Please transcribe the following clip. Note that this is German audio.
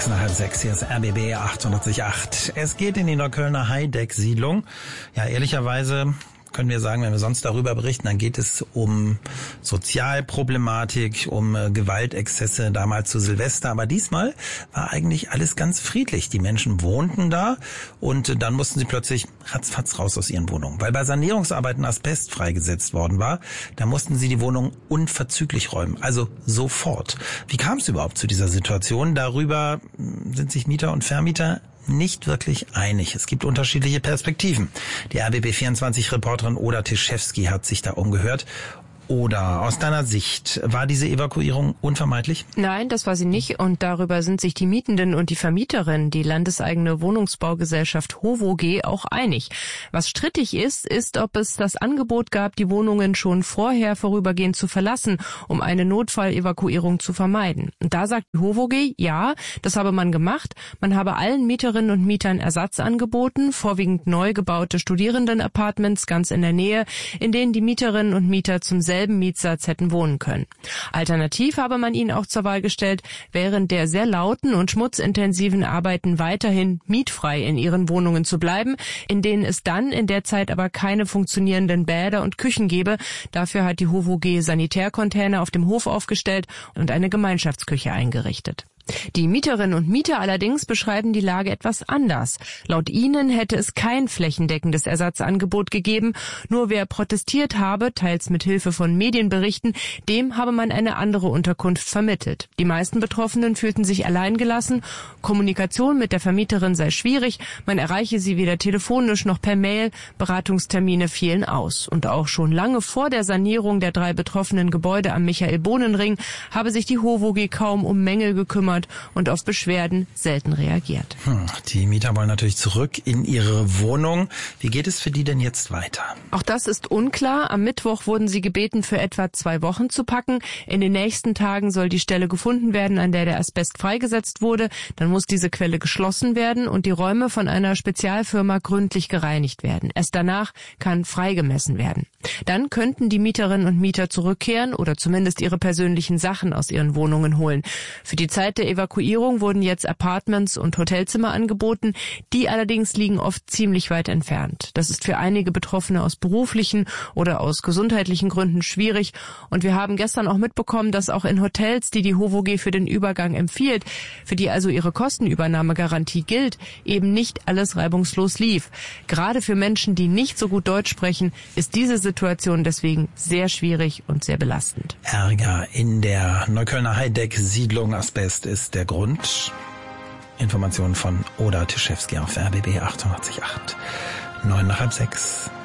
6:06, hier ist RBB 888. Es geht in die Neuköllner Heideck-Siedlung. Ja, ehrlicherweise können wir sagen, wenn wir sonst darüber berichten, dann geht es um Sozialproblematik, um Gewaltexzesse damals zu Silvester. Aber diesmal war eigentlich alles ganz friedlich. Die Menschen wohnten da und dann mussten sie plötzlich ratzfatz raus aus ihren Wohnungen. Weil bei Sanierungsarbeiten Asbest freigesetzt worden war, da mussten sie die Wohnung unverzüglich räumen. Also sofort. Wie kam es überhaupt zu dieser Situation? Darüber sind sich Mieter und Vermieter nicht wirklich einig. Es gibt unterschiedliche Perspektiven. Die RBB24-Reporterin Oda Tischewski hat sich da umgehört. Oder aus deiner Sicht, war diese Evakuierung unvermeidlich? Nein, das war sie nicht. Und darüber sind sich die Mietenden und die Vermieterin, die landeseigene Wohnungsbaugesellschaft HOVOG, auch einig. Was strittig ist, ob es das Angebot gab, die Wohnungen schon vorher vorübergehend zu verlassen, um eine Notfallevakuierung zu vermeiden. Und da sagt die HOVOG, ja, das habe man gemacht. Man habe allen Mieterinnen und Mietern Ersatz angeboten, vorwiegend neu gebaute Studierendenapartments ganz in der Nähe, in denen die Mieterinnen und Mieter zum selben Mietsatz hätten wohnen können. Alternativ habe man ihnen auch zur Wahl gestellt, während der sehr lauten und schmutzintensiven Arbeiten weiterhin mietfrei in ihren Wohnungen zu bleiben, in denen es dann in der Zeit aber keine funktionierenden Bäder und Küchen gäbe. Dafür hat die HOVOG Sanitärcontainer auf dem Hof aufgestellt und eine Gemeinschaftsküche eingerichtet. Die Mieterinnen und Mieter allerdings beschreiben die Lage etwas anders. Laut ihnen hätte es kein flächendeckendes Ersatzangebot gegeben. Nur wer protestiert habe, teils mit Hilfe von Medienberichten, dem habe man eine andere Unterkunft vermittelt. Die meisten Betroffenen fühlten sich alleingelassen. Kommunikation mit der Vermieterin sei schwierig. Man erreiche sie weder telefonisch noch per Mail. Beratungstermine fielen aus. Und auch schon lange vor der Sanierung der 3 betroffenen Gebäude am Michael-Bohnen-Ring habe sich die HOVOG kaum um Mängel gekümmert und auf Beschwerden selten reagiert. Die Mieter wollen natürlich zurück in ihre Wohnung. Wie geht es für die denn jetzt weiter? Auch das ist unklar. Am Mittwoch wurden sie gebeten, für etwa 2 Wochen zu packen. In den nächsten Tagen soll die Stelle gefunden werden, an der Asbest freigesetzt wurde. Dann muss diese Quelle geschlossen werden und die Räume von einer Spezialfirma gründlich gereinigt werden. Erst danach kann freigemessen werden. Dann könnten die Mieterinnen und Mieter zurückkehren oder zumindest ihre persönlichen Sachen aus ihren Wohnungen holen. Für die Zeit der Evakuierung wurden jetzt Apartments und Hotelzimmer angeboten. Die allerdings liegen oft ziemlich weit entfernt. Das ist für einige Betroffene aus beruflichen oder aus gesundheitlichen Gründen schwierig. Und wir haben gestern auch mitbekommen, dass auch in Hotels, die die HOVOG für den Übergang empfiehlt, für die also ihre Kostenübernahmegarantie gilt, eben nicht alles reibungslos lief. Gerade für Menschen, die nicht so gut Deutsch sprechen, ist diese Situation deswegen sehr schwierig und sehr belastend. Ärger in der Neuköllner Heideck-Siedlung. Asbest ist der Grund. Informationen von Oda Tischewski auf RBB 888. 6:09.